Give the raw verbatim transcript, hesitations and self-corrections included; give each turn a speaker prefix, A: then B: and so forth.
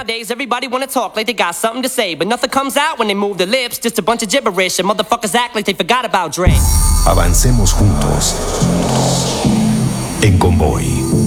A: Nowadays, everybody wanna talk like they got something to say, but nothing comes out when they move their lips. Just a bunch of gibberish, and motherfuckers act like they forgot about Dre.
B: Avancemos juntos en convoy.